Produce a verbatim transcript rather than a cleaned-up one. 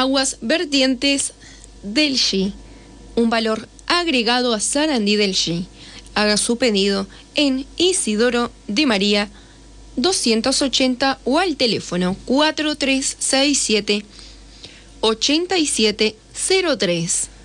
Aguas vertientes del G. Un valor agregado a Sarandí del G. Haga su pedido en Isidoro de María doscientos ochenta o al teléfono cuatro tres seis siete, ocho siete cero tres.